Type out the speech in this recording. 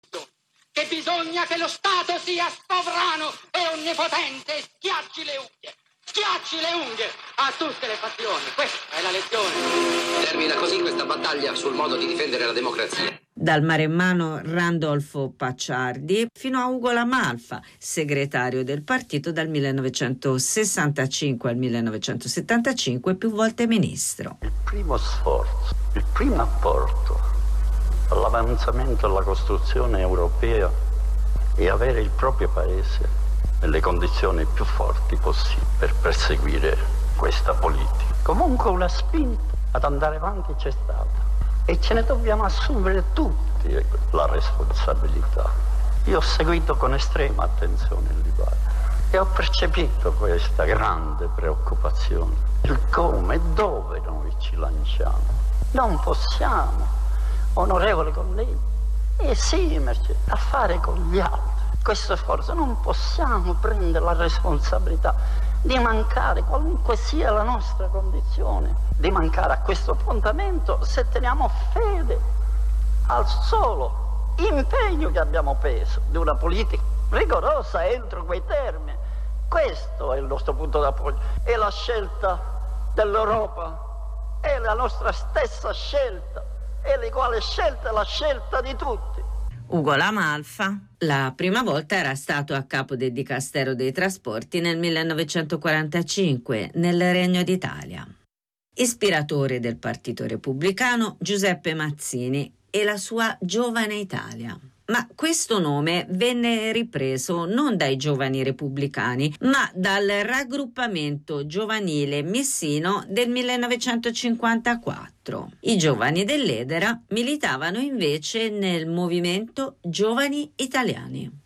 Che bisogna che lo Stato sia sovrano e onnipotente e schiacci le unghie a tutte le fazioni. Questa è la lezione. Termina così questa battaglia sul modo di difendere la democrazia. Dal maremmano Randolfo Pacciardi fino a Ugo La Malfa, segretario del partito dal 1965 al 1975, più volte ministro. Il primo sforzo, il primo apporto all'avanzamento della costruzione europea è avere il proprio paese nelle condizioni più forti possibili per perseguire questa politica. Comunque una spinta ad andare avanti c'è stata e ce ne dobbiamo assumere tutti la responsabilità. Io ho seguito con estrema attenzione il dibattito e ho percepito questa grande preoccupazione, il come e dove noi ci lanciamo. Non possiamo, onorevoli colleghi, esimerci a fare con gli altri questo sforzo. Non possiamo prendere la responsabilità di mancare, qualunque sia la nostra condizione, di mancare a questo appuntamento se teniamo fede al solo impegno che abbiamo preso di una politica rigorosa entro quei termini. Questo è il nostro punto d'appoggio, è la scelta dell'Europa, è la nostra stessa scelta, è l'uguale scelta, è la scelta di tutti. Ugo La Malfa la prima volta era stato a capo del Dicastero dei Trasporti nel 1945 nel Regno d'Italia. Ispiratore del Partito Repubblicano Giuseppe Mazzini e la sua Giovane Italia. Ma questo nome venne ripreso non dai giovani repubblicani, ma dal raggruppamento giovanile messino del 1954. I giovani dell'Edera militavano invece nel movimento Giovani Italiani.